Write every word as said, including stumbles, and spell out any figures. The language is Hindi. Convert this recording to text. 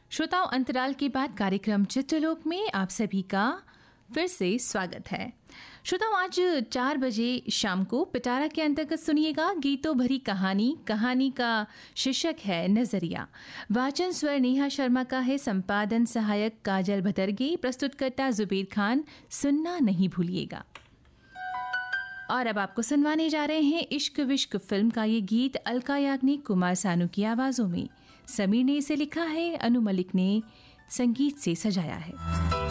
श्रोताओं, अंतराल के बाद कार्यक्रम चित्रलोक में आप सभी का फिर से स्वागत है। श्रोताओं, आज चार बजे शाम को पिटारा के अंतर्गत सुनिएगा गीतों भरी कहानी। कहानी का शीर्षक है नजरिया। वाचन स्वर नेहा शर्मा का है, संपादन सहायक काजल भतरगे, प्रस्तुतकर्ता जुबेर खान। सुनना नहीं भूलिएगा। और अब आपको सुनवाने जा रहे हैं इश्क विश्क फिल्म का ये गीत अलका याग्निक, कुमार सानू की आवाजों में। समीर ने इसे लिखा है, अनु मलिक ने संगीत से सजाया है।